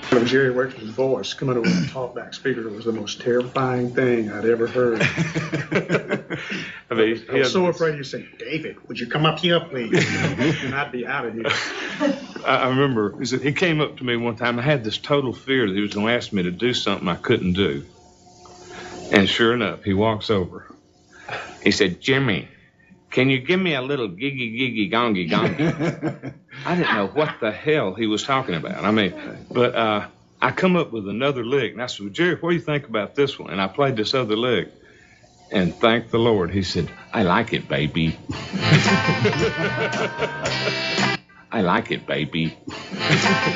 Jerry Wexler's voice coming over the talkback speaker was the most terrifying thing I'd ever heard. I mean, I was so afraid you'd say, David, would you come up here, please? And I'd be out of here. I remember he came up to me one time. I had this total fear that he was going to ask me to do something I couldn't do. And sure enough, he walks over. He said, Jimmy, can you give me a little giggy gongy gongy? I didn't know what the hell he was talking about. I mean, but I come up with another lick, and I said, well, Jerry, what do you think about this one? And I played this other lick, and thank the Lord, he said, I like it, baby. I like it, baby.